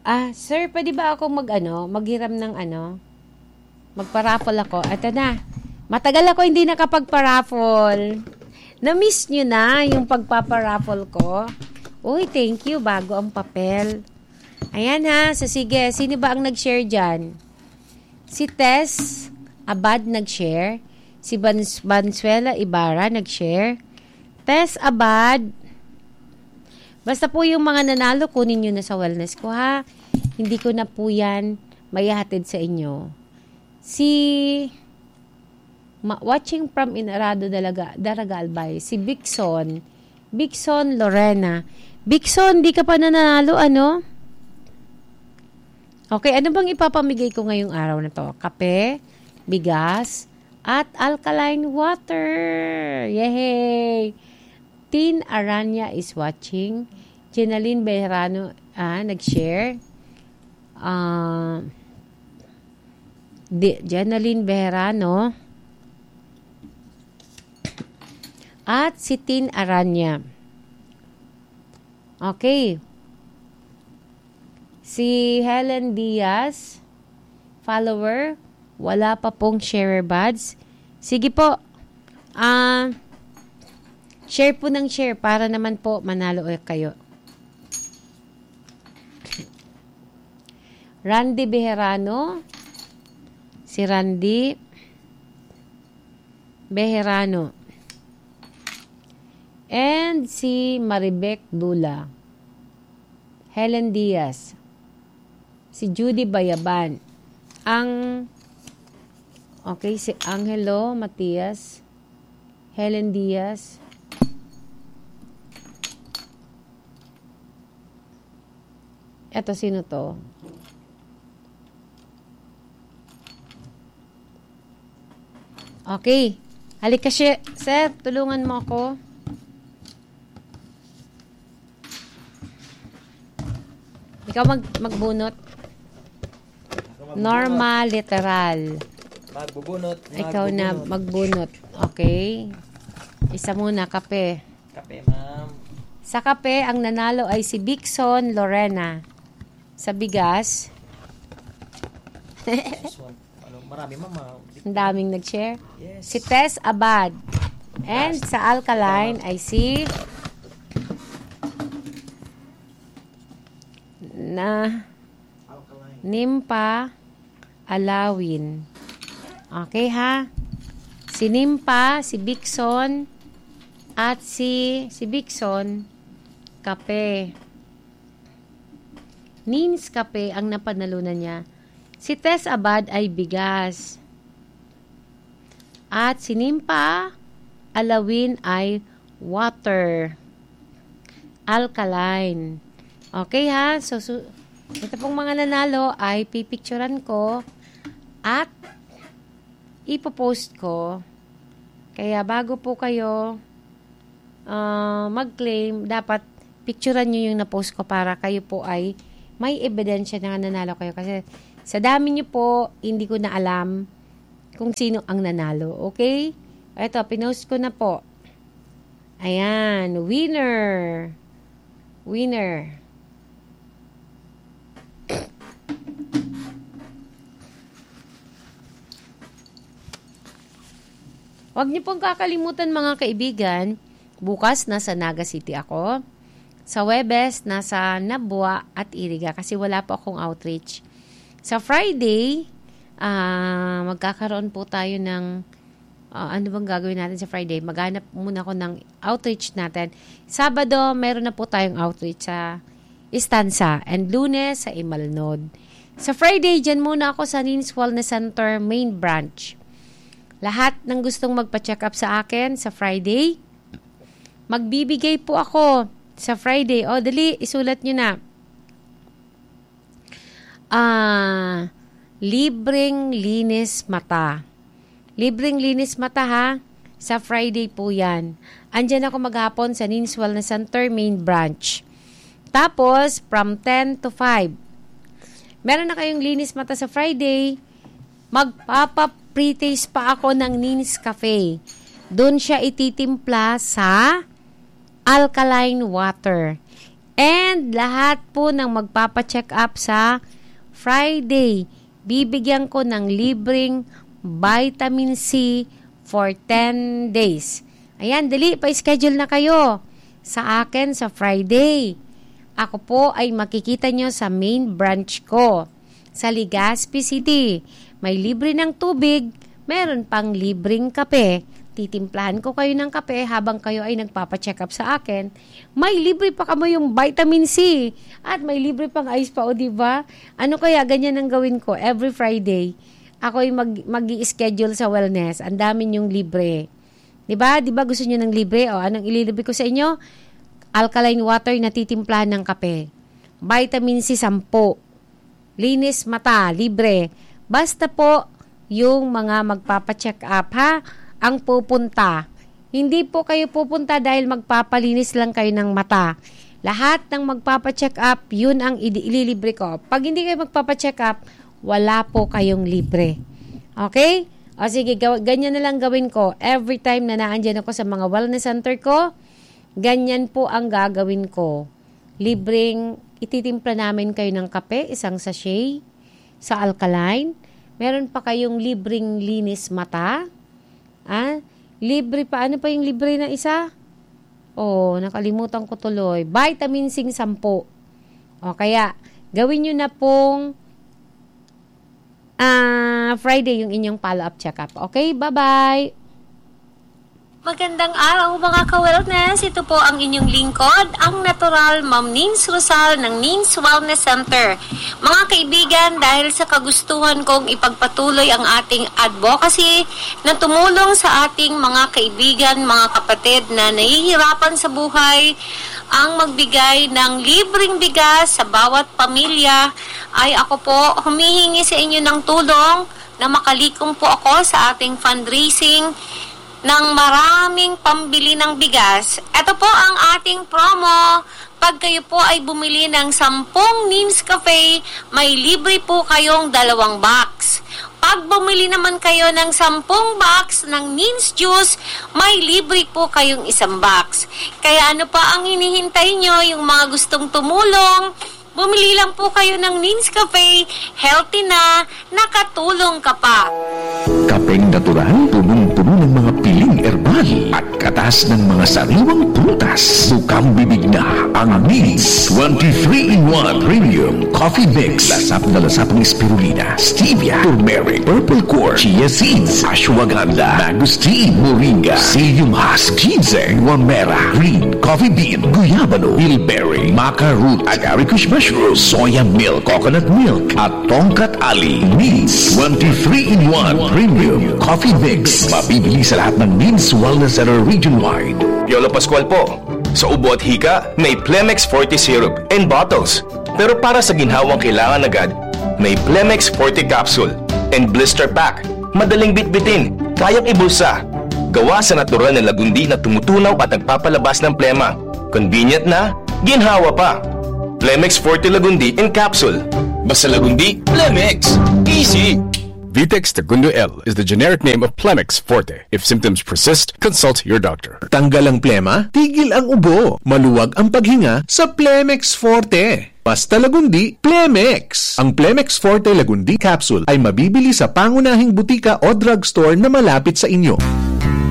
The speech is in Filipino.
Sir, pwede ba ako maghiram ng magpa-raffle ako? Ito na. Matagal ako hindi nakapagpa-raffle. Na-miss nyo na yung pagpapa-raffle ko. Uy, thank you. Bago ang papel. Ayan ha. So, sige. Sino ba ang nag-share dyan? Si Tess Abad nag-share. Si Bansuela Ibarra nag-share. Tess Abad. Basta po yung mga nanalo, kunin nyo na sa wellness ko, ha? Hindi ko na po yan maihatid sa inyo. Watching from Inarado Daraga Albay, si Bixon Lorena. Bixon, di ka pa nanalo, ano? Okay, ano bang ipapamigay ko ngayong araw na to? Kape, bigas, at alkaline water. Yay! Tin Aranya is watching. Jenaline Bejarano nag-share. Jenaline Bejarano. At si Tin Aranya. Okay. Si Helen Diaz, follower. Wala pa pong share buds. Sige po. Share po ng share para naman po manalo kayo. Randy Bejarano. Si Randy Bejarano. And si Maribek Dula. Helen Diaz. Si Judy Bayaban. Si Angelo Matias. Helen Diaz. Eto, sino to? Okay. Halika, sir. Tulungan mo ako. Ikaw magbunot. Norma literal. Magbubunot. Ikaw na magbunot. Okay. Isa muna, kape. Kape, ma'am. Sa kape, ang nanalo ay si Bixon Lorena. Sa bigas. Marami, ma'am. Ang daming nag-share. Yes. Si Tess Abad. And sa alkaline ay si Nimpa Alawin. Okay, ha? Si Nimpa, si Bixon, at si Bixon, kape. Nins kape ang napanalunan niya. Si Tess Abad ay bigas. At si Nimpa Alawin ay water. Alkaline. Okay, ha? So ito pong mga nanalo ay pipicturan ko at ipopost ko. Kaya bago po kayo mag-claim, dapat picturean nyo yung na-post ko para kayo po ay may ebidensya na nanalo kayo. Kasi sa dami nyo po, hindi ko na alam kung sino ang nanalo. Okay? Ito, pinost ko na po. Ayan, winner. Huwag niyo pong kakalimutan, mga kaibigan, bukas nasa Naga City ako. Sa Webes, nasa Nabua at Iriga kasi wala po akong outreach. Sa Friday, magkakaroon po tayo ng ano bang gagawin natin sa Friday? Maghanap muna ako ng outreach natin. Sabado, meron na po tayong outreach sa Istansa and Lunes sa Imalnod. Sa Friday, dyan muna ako sa Nins Wellness Center main branch. Lahat ng gustong magpa-check up sa akin sa Friday, magbibigay po ako sa Friday. O, dali, isulat nyo na. Libreng linis mata. Libreng linis mata, ha? Sa Friday po yan. Andyan ako maghapon sa Nins Wellness Center main branch. Tapos, from 10 to 5. Meron na kayong linis mata sa Friday. Magpapa-pre-taste pa ako ng Nins Cafe. Doon siya ititimpla sa alkaline water. And lahat po ng magpapacheck up sa Friday, bibigyan ko ng libreng vitamin C for 10 days. Ayan, dali, pa-schedule na kayo sa akin sa Friday. Ako po ay makikita nyo sa main branch ko sa Legazpi City. May libre ng tubig, meron pang libreng kape. Titimplahan ko kayo ng kape habang kayo ay nagpapacheck up sa akin. May libre pa kamo yung vitamin C at may libre pang ice pa, o diba? Ano kaya ganyan ang gawin ko every Friday? Ako ay mag-i-schedule sa wellness. Ang dami yung libre. Diba? Diba gusto niyo ng libre? O anong ililibre ko sa inyo? Alkaline water na titimplahan ng kape. Vitamin C 10. Linis mata, libre. Basta po yung mga magpapacheck up, ha? Ang pupunta. Hindi po kayo pupunta dahil magpapalinis lang kayo ng mata. Lahat ng magpapacheck up, yun ang ililibre ko. Pag hindi kayo magpapacheck up, wala po kayong libre. Okay? O sige, ganyan na lang gawin ko. Every time na naandyan ako sa mga wellness center ko, ganyan po ang gagawin ko. Libreng, ititimpla namin kayo ng kape, isang sachet sa alkaline. Meron pa kayong libreng linis mata. Libre pa. Ano pa yung libre na isa? Nakalimutan ko tuloy. Vitamin C 10. O kaya, gawin nyo na pong Friday yung inyong follow-up check-up. Okay, bye-bye! Magandang araw mga ka-wellness. Ito po ang inyong lingkod, ang natural Ma'am Nins Rosal ng Nins Wellness Center. Mga kaibigan, dahil sa kagustuhan kong ipagpatuloy ang ating advocacy na tumulong sa ating mga kaibigan, mga kapatid na nahihirapan sa buhay, ang magbigay ng libreng bigas sa bawat pamilya, ay ako po humihingi sa inyo ng tulong na makalikom po ako sa ating fundraising ng maraming pambili ng bigas. Ito po ang ating promo. Pag kayo po ay bumili ng 10 Nins Cafe, may libre po kayong 2 box. Pag bumili naman kayo ng 10 box ng Nins Juice, may libre po kayong 1 box. Kaya ano pa ang hinihintay nyo, yung mga gustong tumulong? Bumili lang po kayo ng Nins Cafe, healthy na, nakatulong ka pa. Kapeng natural, punong-puno ng mga piling herbal at katas ng mga sariwang prutas. Bukang bibig na ang Nins 23-in-1 Premium Coffee Mix. Lasap na lasap ng spirulina, stevia, turmeric, purple quartz, chia seeds, ashwagandha, mangosteen, moringa, psyllium husk, ginseng, wamera, green coffee bean, guyabano, bilberry, maca root, agaricus mushroom, soya milk, coconut milk, at tongkat ali. Nins 23-in-1 Premium Coffee Mix. Mabibili sa lahat ng Nins Wellness Center region-wide. Piolo Pascual po. Sa ubo at hika, may Plemex Forte Syrup in bottles. Pero para sa ginhawang kailangan agad, may Plemex Forte Capsule and Blister Pack. Madaling bitbitin, kayang ibulsa. Gawa sa natural na lagundi na tumutunaw at nagpapalabas ng plema. Convenient na, ginhawa pa. Plemex Forte Lagundi in Capsule. Basta Lagundi, Plemex. Easy! Vitex Segundo L is the generic name of Plemex Forte. If symptoms persist, consult your doctor. Tanggal ang plema, tigil ang ubo. Maluwag ang paghinga sa Plemex Forte. Basta Lagundi, Plemex. Ang Plemex Forte Lagundi Capsule ay mabibili sa pangunahing butika o drugstore na malapit sa inyo.